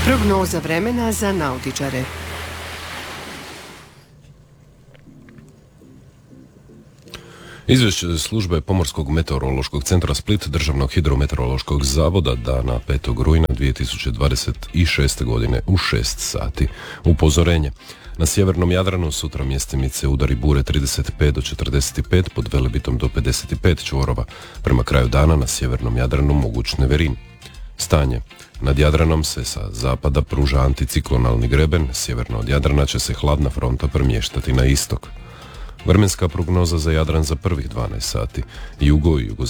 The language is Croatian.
Prognoza vremena za nautičare. Izvješće službe Pomorskog meteorološkog centra Split Državnog hidrometeorološkog zavoda dana 5. rujna 2026. godine u 6 sati. Upozorenje. Na sjevernom Jadranu sutra mjestimice udari bure 35 do 45, pod Velebitom do 55 čvorova. Prema kraju dana na sjevernom Jadranu moguć neverin. Stanje. Nad Jadranom se sa zapada pruža anticiklonalni greben, sjeverno od Jadrana će se hladna fronta premještati na istok. Vremenska prognoza za Jadran za prvih 12 sati. Jugo i